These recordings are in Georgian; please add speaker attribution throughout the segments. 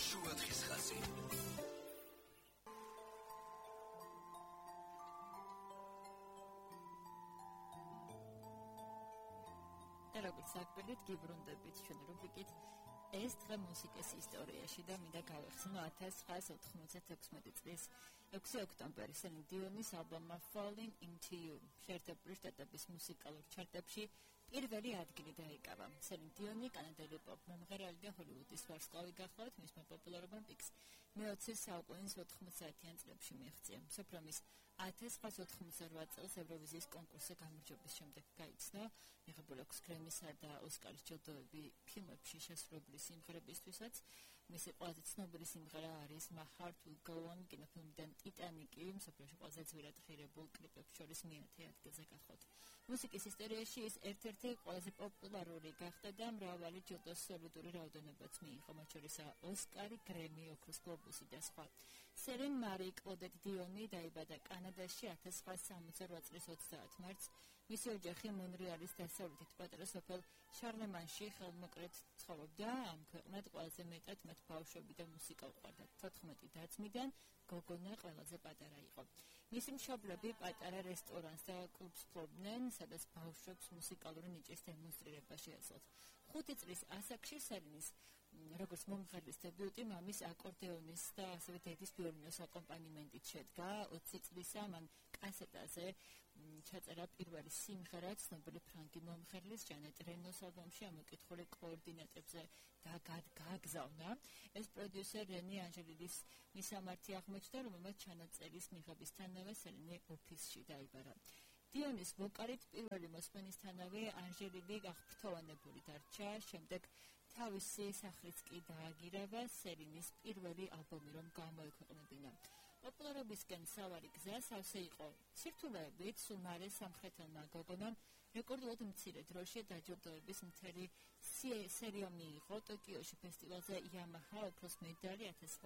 Speaker 1: შუათხის ხაზი.
Speaker 2: როგორც საკვირით გიბრუნდებით ჩვენ რუბრიკით ეს დღე მუსიკის ისტორიაში და მინდა გავეხსენო 1996 წლის 6 ოქტომბერი სელინ დიონის ალბომმა Falling Into You შეერთებული შტატების მუსიკალურ ჩარტებში პირველი ადგილი დაიკავა. სელინ დიონი კანადელი პოპ მომღერალი და ჰოლივუდის ვარსკვლავი გახლავთ, მისმა პოპულარობამ პიკს მე-20 საუკუნის 90-იან წლებში მიაღწია. სოფრამის 1988 წელს ევროვიზიის კონკურსზე გამარჯვების შემდეგ გაიცნო. მიღებული აქვს გრემისა და ოსკარის ჯილდოები ფილმებში შესრულებული სიმღერებისთვისაც. მისი ყველაზე ცნობილი სიმღერა არის My Heart Will Go On კინოფილმიდან ტიტანიკი, მსოფლიოში ყველაზე ძვირად ღირებულ კლიპებს შორის მე-10 ადგილზე გახლავთ. მუსიკის ისტორიაში ის ერთ-ერთი ყველაზე პოპულარული გახდა და მრავალი ჯილდოს სოლიდური რაოდენობაც მიიღო, მათ შორისაა ოსკარი, გრემი, ოქროს გლობუსი და სხვა. სელინ მარი კლოდეტ დიონი დაიბადა კანადაში 1968 წლის 30 მარტს. მისი ოჯახი მონრეალის დასავლეთით პატარა სოფელ შარლემანში ხელმოკლედ ცხოვრობდა. ამ ქვეყნად ყველაზე მეტად მათ ბავშვები და მუსიკა უყვარდა. 14 და-ძმიდან გოგონა ყველაზე პატარა იყო. მისი მშობლები პატარა რესტორანს და კლუბს ფლობდნენ, სადაც ბავშვებს მუსიკალური ნიჭის დემონსტრირება შეეძლოთ. 5 წლის ასაკში სელინის როგორც მომღერლის დებიუტი მამის აკორდეონის და ასევე დედის ვიოლინოს აკომპანიმენტით შედგა. 20 წლისა მან კასეტაზე ჩაწერა პირველი სიმღერა ცნობილი ფრანგი მომღერლის ჟანეტ რენოს ალბომში ამოკითხული კოორდინატებზე და გააგზავნა. ეს პროდიუსერ რენი ანჟელილის მისამართი აღმოჩნდა, რომელმაც ჩანაწერის მიღებისთანავე სელინი ოფისში დაიბარა. დიონის ვოკალით პირველი მოსმენისთანავე ანჟელილი აღფრთოვანებული დარჩა, შემდეგ თავისი სახლიც კი დააგირავა სელინის პირველი ალბომი რომ გამოექვეყნებინა. პოპულარობისკენ სავალი გზა სავსე იყო სირთულეებით, სულ მალე სამხრეთელმა გოგონამ რეკორდულად მცირე დროში დაჯილდოების მთელი სერია მიიღო. ტოკიოში ფესტივალზე Yamaha ოქროს მედალი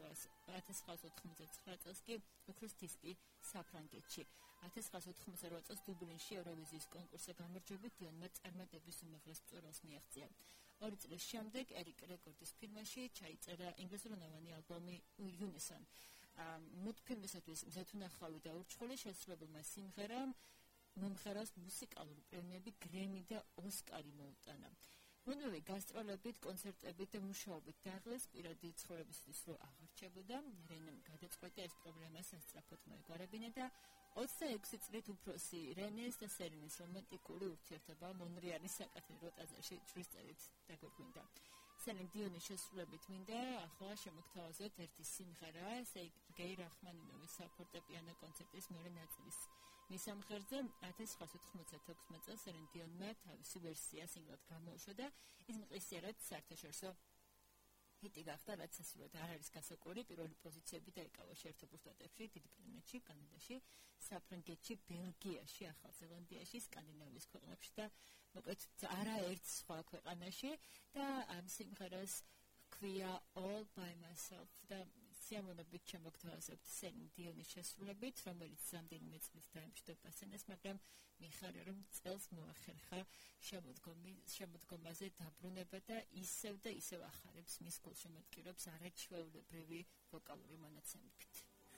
Speaker 2: 1999 წელს კი ოქროს დისკი საფრანგეთში. 1998 წელს დუბლინში ევროვიზიის კონკურსზე გამარჯვებით დიონმა წარმატების უმაღლეს მწვერვალს მიაღწია. 2 წლის შემდეგ ერიკ რეკორდის ფილმში ჩაიწერა ინგლისურენოვანი ალბომი Unison. მულტფილმისათვის მზეთუნახავი და ურჩხული შესრულებულმა სიმღერამ მომღერალს მუსიკალური პრემიები გრემი და ოსკარი მოუტანა. მონოვი გასტროლებით, კონცერტებით და მუშაობით დაღლეს პირადი ცხოვრებისთვის რო აღარჩებოდა. რენემ გადაწყვეტა ეს პრობლემა სასწრაფოდ მოეგვარებინა და 26 წლით უფროსი რენეს და სელინის რომანტიკული ურთიერთობა მონრეალის საკათედრო ტაძარში ჯვრისწერით დაგვირგვინდა. სელინ დიონის შესრულებით მინდა ახლა შემოგთავაზოთ ერთი სიმღერა სერგეი რახმანინოვის საფორტეპიანო კონცერტის მეორე ნაწილის მისამღერზე. 1996 წელს სელინ დიონმა თავისი ვერსია სინგლად გამოუშვა და ის მყისიერად საერთაშორისო ჰიტი გახდა, რაც სასურველად არ არის გასაკვირი. პირველი პოზიციები დაიკავა შეერთებულ შტატებში, დიდ ბრიტანეთში, კანადაში, საფრანგეთში, ბელგიაში, ახალ ზელანდიაში, სკანდინავიის ქვეყნებში და მოკლედ არაერთ სხვა ქვეყანაში და ამ სიმღერას ჰქვია All by Myself და სიამოვნებით შემოგთავაზებთ სელინ დიონის შესრულებით, რომელიც რამდენიმე წლით დაემშვიდობა სცენას, მაგრამ მიხარია რომ წელს მოახერხა შემოდგომაზე დაბრუნება და ისევ ახარებს მის გულშემატკივრებს არაჩვეულებრივი ვოკალური მონაცემებით.